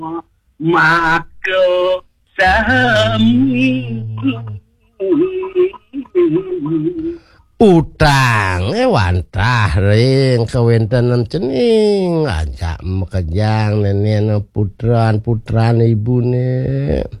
maka sami utang wantah ring kawentanan cening ajak mekejang nenen putran ibune